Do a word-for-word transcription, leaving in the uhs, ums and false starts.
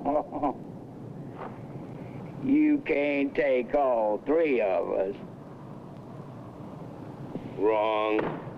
You can't take all three of us. Wrong.